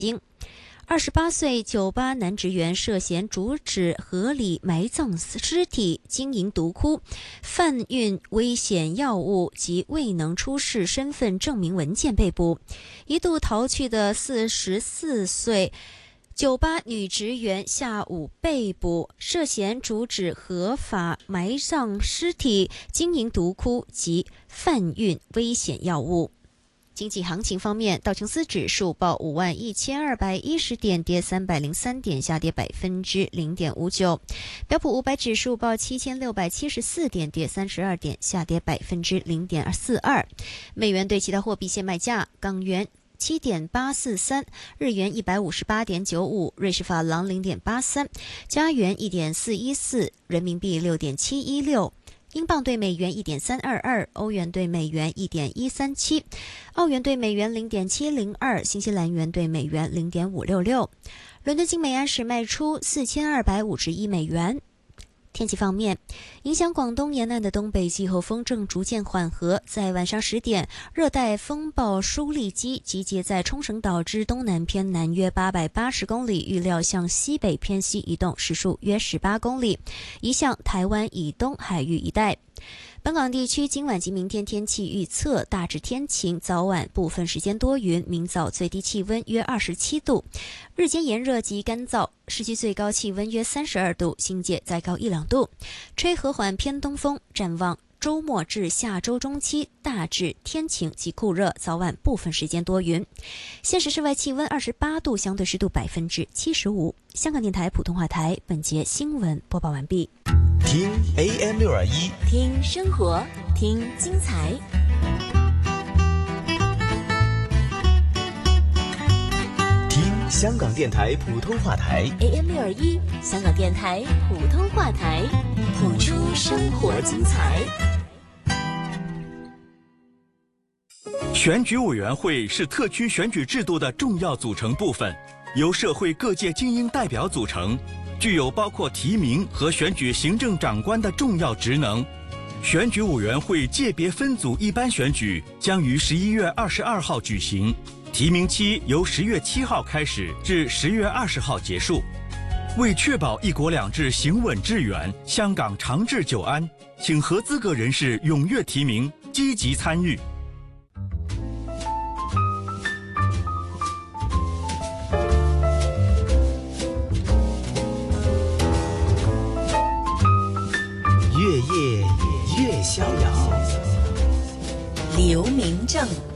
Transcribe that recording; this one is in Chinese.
28岁酒吧男职员涉嫌阻止合理埋葬尸体、经营毒窟、贩运危险药物及未能出示身份证明文件被捕。一度逃去的44岁酒吧女职员下午被捕，涉嫌阻止合法埋葬尸体、经营毒窟及贩运危险药物。经济行情方面，道琼斯指数报51210点，跌303点，下跌0.59%；标普500指数报7674点，跌32点，下跌0.42%。美元对其他货币现卖价：港元7.843，日元158.95，瑞士法郎0.83，加元1.414，人民币6.716。英镑对美元1.322，欧元对美元1.137，澳元对美元0.702，新西兰元对美元0.566。伦敦金每安士卖出4251美元。天气方面，影响广东沿岸的东北季候风正逐渐缓和。在晚上10点，热带风暴舒力基集结在冲绳岛之东南偏南约880公里，预料向西北偏西移动，时速约18公里，移向台湾以东海域一带。本港地区今晚及明天天气预测大致天晴，早晚部分时间多云，明早最低气温约27度，日间炎热及干燥，市区最高气温约32度，新界再高1-2度，吹和缓偏东风。展望周末至下周中期大致天晴及酷热，早晚部分时间多云。现时室外气温28度，相对湿度75%。香港电台普通话台本节新闻播报完毕。 听 AM621， 听生活，听精彩。 听香港电台普通话台 AM621，香港电台普通话台，谱出生活精彩。 选举委员会是特区选举制度的重要组成部分，由社会各界精英代表组成，具有包括提名和选举行政长官的重要职能。选举委员会界别分组一般选举将于11月22号举行，提名期由10月7号开始至10月20号结束。为确保一国两制行稳致远，香港长治久安，请合资格人士踊跃提名，积极参与。 越夜越逍遥， 刘明正。